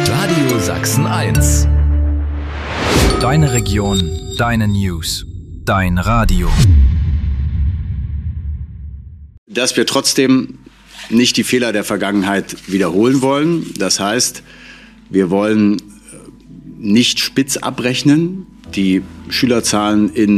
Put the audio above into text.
Radio Sachsen 1. Deine Region, deine News, dein Radio. Dass wir trotzdem nicht die Fehler der Vergangenheit wiederholen wollen. Das heißt, wir wollen nicht spitz abrechnen. Die Schülerzahlen in